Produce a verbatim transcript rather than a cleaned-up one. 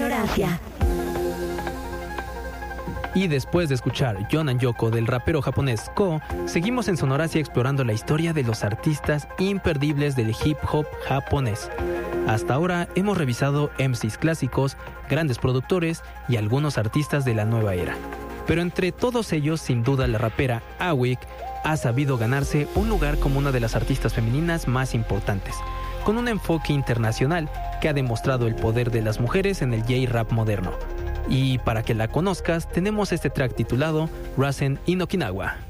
Sonoracia. Y después de escuchar Yon and Yoko del rapero japonés Ko, seguimos en Sonoracia explorando la historia de los artistas imperdibles del hip hop japonés. Hasta ahora hemos revisado M Cs clásicos, grandes productores y algunos artistas de la nueva era. Pero entre todos ellos, sin duda, la rapera Awik ha sabido ganarse un lugar como una de las artistas femeninas más importantes, con un enfoque internacional que ha demostrado el poder de las mujeres en el J-Rap moderno. Y para que la conozcas, tenemos este track titulado Rasen in Okinawa.